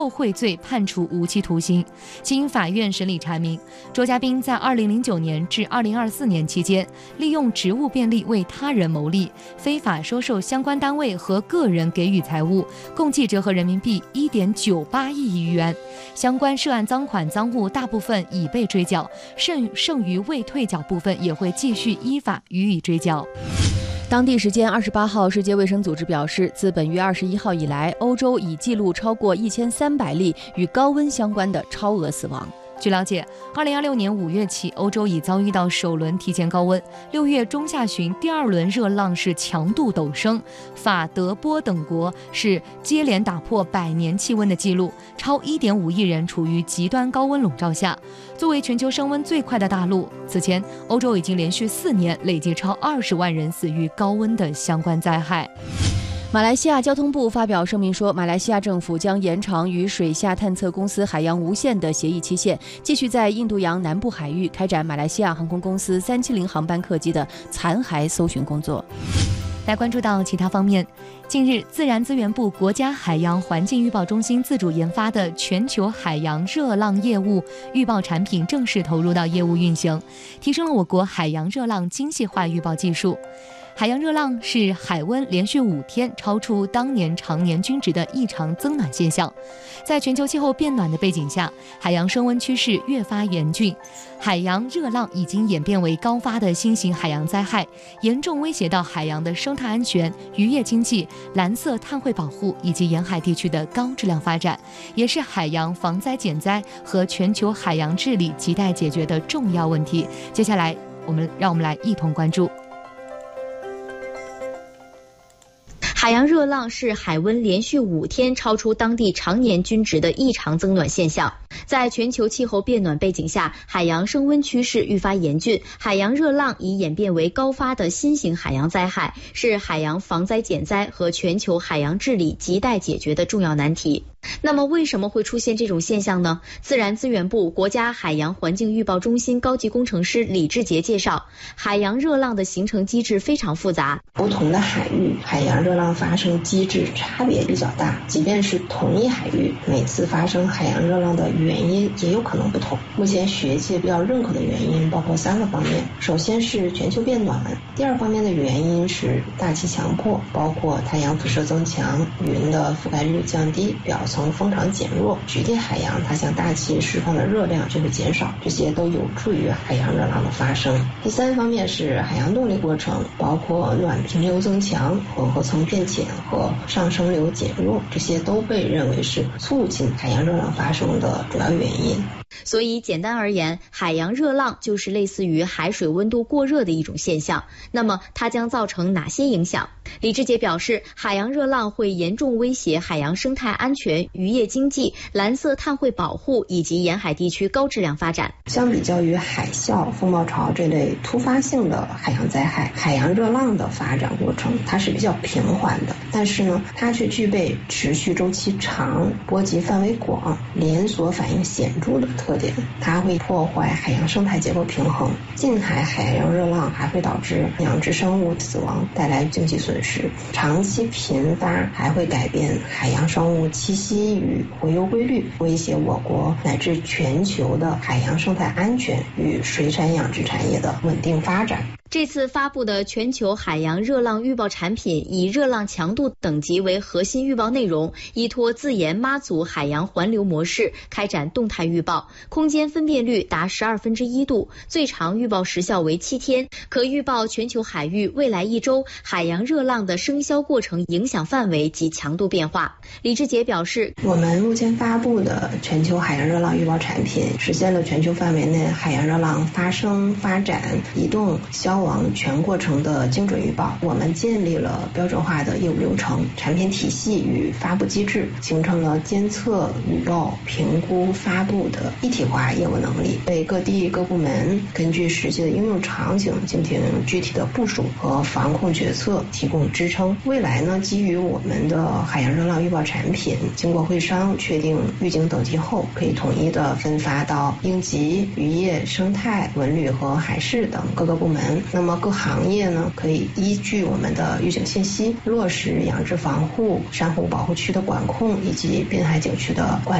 受贿罪判处无期徒刑。经法院审理查明，周家斌在2009年至2024年期间，利用职务便利为他人谋利，非法收受相关单位和个人给予财物，共计折合人民币1.98亿余元。相关涉案赃款赃物大部分已被追缴，剩余未退缴部分也会继续依法予以追缴。 当地时间28号，世界卫生组织表示，自本月21号以来，欧洲已记录超过1300例与高温相关的超额死亡。 据了解，2026年5月起，欧洲已遭遇到首轮提前高温，6月中下旬第二轮热浪是强度陡升，法、德、波等国是接连打破100年气温的记录，超1.5亿人处于极端高温笼罩下。作为全球升温最快的大陆，此前欧洲已经连续4年累计超20万人死于高温的相关灾害。 马来西亚交通部发表声明说，马来西亚政府将延长与水下探测公司海洋无限的协议期限，继续在印度洋南部海域开展马来西亚航空公司370航班客机的残骸搜寻工作。 来关注到其他方面，近日，自然资源部国家海洋环境预报中心自主研发的全球海洋热浪业务预报产品正式投入到业务运行，提升了我国海洋热浪精细化预报技术。海洋热浪是海温连续5天超出当年常年均值的异常增暖现象。在全球气候变暖的背景下，海洋升温趋势越发严峻，海洋热浪已经演变为高发的新型海洋灾害，严重威胁到海洋的生态安全、渔业经济、蓝色碳汇保护以及沿海地区的高质量发展，也是海洋防灾减灾和全球海洋治理亟待解决的重要问题。接下来，让我们来一同关注。 海洋热浪是海温连续5天超出当地常年均值的异常增暖现象。在全球气候变暖背景下，海洋升温趋势愈发严峻，海洋热浪已演变为高发的新型海洋灾害，是海洋防灾减灾和全球海洋治理亟待解决的重要难题。那么为什么会出现这种现象呢？自然资源部国家海洋环境预报中心高级工程师李志杰介绍，海洋热浪的形成机制非常复杂， 不同的海域海洋热浪发生机制差别比较大，即便是同一海域，每次发生海洋热浪的原因也有可能不同。目前学界比较认可的原因包括3个方面，首先是全球变暖，第二方面的原因是大气强迫，包括太阳辐射增强、云的覆盖率降低、表层风场减弱，局地海洋它向大气释放的热量就会减少，这些都有助于海洋热浪的发生。第3方面是海洋动力过程，包括暖平流增强、混合层变浅和上升流减弱，这些都被认为是促进海洋热浪发生的主要原因。 所以简单而言，海洋热浪就是类似于海水温度过热的一种现象。那么它将造成哪些影响？李志杰表示，海洋热浪会严重威胁海洋生态安全、渔业经济、蓝色碳汇保护以及沿海地区高质量发展。 相比较于海啸、风暴潮这类突发性的海洋灾害，海洋热浪的发展过程它是比较平缓的，但是呢，它却具备持续周期长、波及范围广、连锁反应显著的特点。它会破坏海洋生态结构平衡，近海海洋热浪还会导致养殖生物死亡，带来经济损失。长期频发还会改变海洋生物栖息与洄游规律，威胁我国乃至全球的海洋生态安全与水产养殖产业的稳定发展。 这次发布的全球海洋热浪预报产品以热浪强度等级为核心预报内容，依托自研妈祖海洋环流模式开展动态预报，空间分辨率达1/12度，最长预报时效为7天，可预报全球海域未来1周海洋热浪的生消过程影响范围及强度变化。李志杰表示， 我们目前发布的全球海洋热浪预报产品实现了全球范围内海洋热浪发生、发展、移动、消亡全过程的精准预报。我们建立了标准化的业务流程、产品体系与发布机制，形成了监测、预报、评估、发布的一体化业务能力，为各地各部门根据实际的应用场景进行具体的部署和防控决策提供支撑。未来呢，基于我们的海洋热浪预报产品，经过会商确定预警等级后，可以统一的分发到应急、渔业、生态、文旅和海事等各个部门， 那么各行业呢，可以依据我们的预警信息，落实养殖防护、珊瑚保护区的管控以及滨海景区的管理。